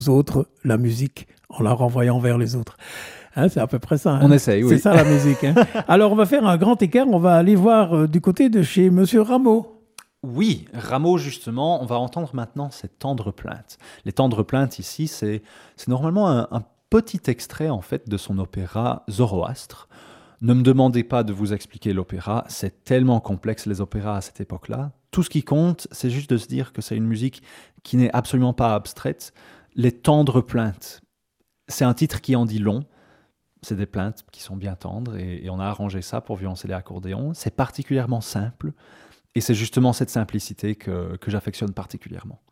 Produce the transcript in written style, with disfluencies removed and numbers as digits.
autres la musique en la renvoyant vers les autres. Hein, c'est à peu près ça. Hein. On essaye, oui. C'est ça la musique. Hein. Alors, on va faire un grand écart. On va aller voir du côté de chez Monsieur Rameau. Oui, Rameau, justement, on va entendre maintenant ces tendres plaintes. Les tendres plaintes, ici, c'est normalement un petit extrait, en fait, de son opéra Zoroastre. Ne me demandez pas de vous expliquer l'opéra, c'est tellement complexe, les opéras à cette époque-là. Tout ce qui compte, c'est juste de se dire que c'est une musique qui n'est absolument pas abstraite. Les tendres plaintes, c'est un titre qui en dit long. C'est des plaintes qui sont bien tendres et on a arrangé ça pour violoncelle et accordéon. C'est particulièrement simple et c'est justement cette simplicité que j'affectionne particulièrement.